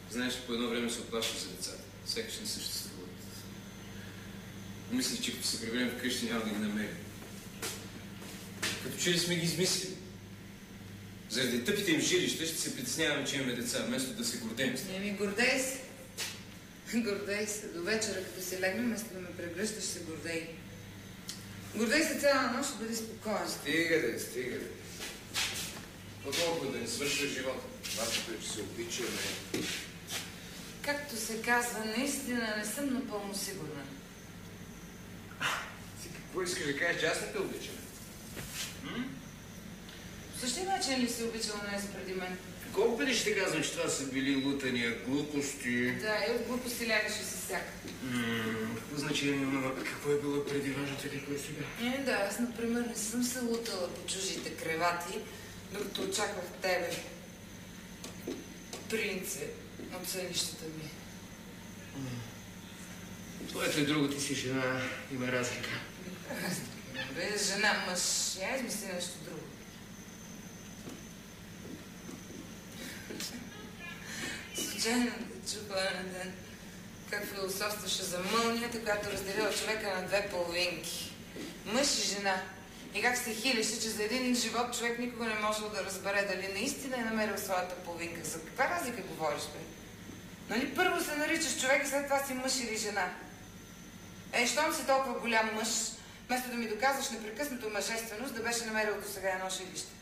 Знаеш ли, по едно време се оплашвах за децата. Сякаш не съществува. Мислих, че като се приберем вкъщи няма да ги намерим. Като че ли сме ги измислили. Заради тъпите им жилища ще се притесняваме, че имаме деца, вместо да се гордеем с тях. Гордей се. Гордей се. До вечера, като се легнем, вместо да ме прегръщаш, се гордей. Гордей се цяла нощ, бъди спокоен. Стига. По-толкова да не свършва живота. Важното е, че се обичаме. Както се казва, наистина не съм напълно сигурна. Ти какво искаш да кажеш, че аз не те обичам? По същия начин ли си обичал днес преди мен? Колко пъти ще казвам, че това са били лутания, глупости? Да, и от глупости лягаш и си всяка. Какво значение има? Какво е било преди важното и какво е сега? Да, аз, например, не съм се лутала по чужите кревати, докато очаквах тебе, принце, от сънищата ми. Твоето и друго, ти си жена, има разлика. Бе, жена, мъж, я измисли нещо друго. Случайно да чуха един ден как философстваше за мълнията, която разделила човека на две половинки. Мъж и жена. И как се хилеше, че за един живот човек никога не можел да разбере дали наистина е намерил своята половинка. За каква разлика говориш, бе? Нали първо се наричаш човек и след това си мъж или жена? Щом си толкова голям мъж, вместо да ми доказваш непрекъснато мъжественост, да беше намерил до сега едно жилище.